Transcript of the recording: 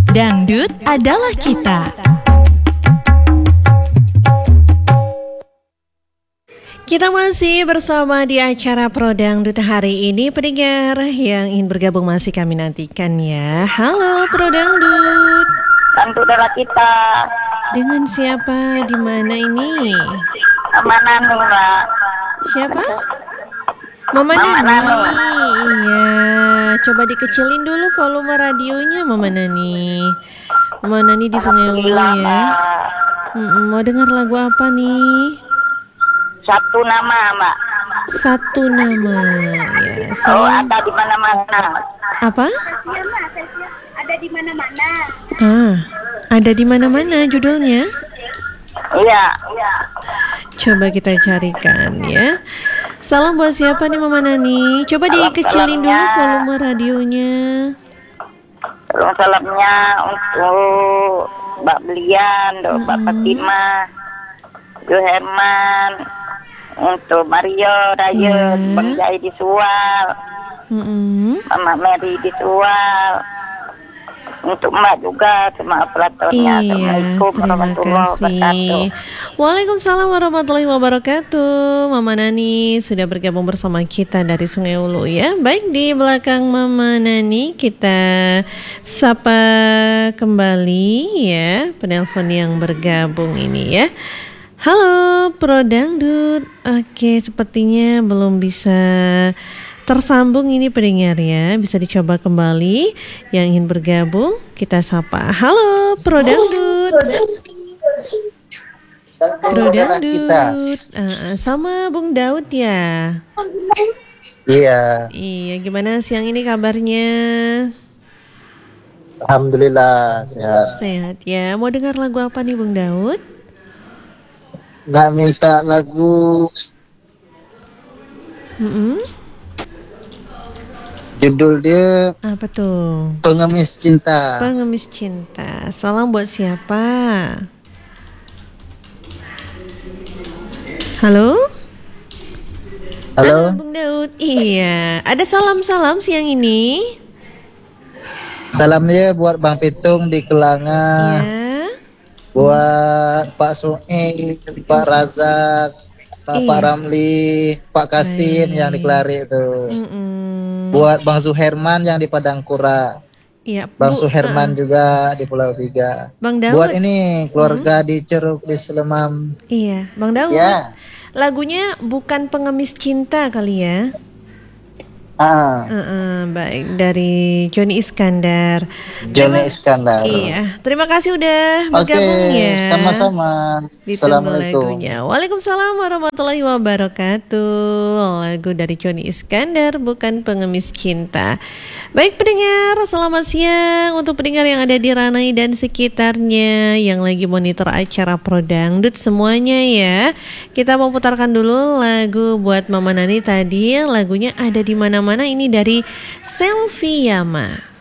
Dangdut adalah kita. Kita masih bersama di acara Pro Dangdut hari ini. Pendengar yang ingin bergabung masih kami nantikan ya. Halo Pro Dangdut. Dangdut adalah kita. Dengan siapa? Di mana ini? Mama Nanu lah. Siapa? Mama Nani. Iya, coba dikecilin dulu volume radionya Mama Nani. Mama Nani di Sungai Ulu ya. Mau dengar lagu apa nih? Satu nama, Mak. Satu nama. Ya, ada di mana-mana. Apa? Iya, Mak. Ada di mana-mana. Ada di mana-mana judulnya? Iya. Coba kita carikan ya. Salam buat siapa nih Mama Nani? Coba dikecilin dulu volume radionya. Salamnya untuk Mbak Belian, Mbak Fatima, Jo Herman, untuk Mario, Rayet, Bang Jai di Sual, Mama Mary di Sual, untuk Mbak juga, sama operatornya. Assalamualaikum warahmatullahi wabarakatuh. Waalaikumsalam warahmatullahi wabarakatuh. Mama Nani sudah bergabung bersama kita dari Sungai Ulu ya. Baik, di belakang Mama Nani kita sapa kembali ya penelpon yang bergabung ini ya. Halo Pro Dangdut. Oke, sepertinya belum bisa tersambung ini pendengar ya. Bisa dicoba kembali. Yang ingin bergabung kita sapa. Halo Pro Dangdut. Pro Dangdut. Sama Bung Daud ya. Iya, gimana siang ini kabarnya? Alhamdulillah sehat. Sehat ya. Mau dengar lagu apa nih Bung Daud? Nggak minta lagu. Judul dia apa tuh? Pengemis Cinta. Pengemis Cinta. Salam buat siapa? Halo? Halo Bung Daud. Iya, ada salam-salam siang ini. Salamnya buat Bang Pitung di Kelanga. Iya. Buat Pak Suing, Pak Razak, Pak Ramli, Pak Kasim yang di Kelari itu. Buat Bang Suherman yang di Padangkura. Iya, Bang Suherman juga di Pulau Tiga. Bang Daud. Buat ini keluarga di Ceruk di Selemam. Iya, Bang Daud. Ya. Lagunya bukan Pengemis Cinta kali ya? Baik, dari Joni Iskandar. Iya, terima kasih udah bergabung ya. Sama-sama. Assalamualaikum. Waalaikumsalam warahmatullahi wabarakatuh. Lagu dari Joni Iskandar bukan Pengemis Cinta. Baik pendengar, selamat siang untuk pendengar yang ada di Ranai dan sekitarnya yang lagi monitor acara Pro Dangdut semuanya ya. Kita mau putarkan dulu lagu buat Mama Nani tadi. Lagunya ada di mana-mana, ini dari Selvi Yama.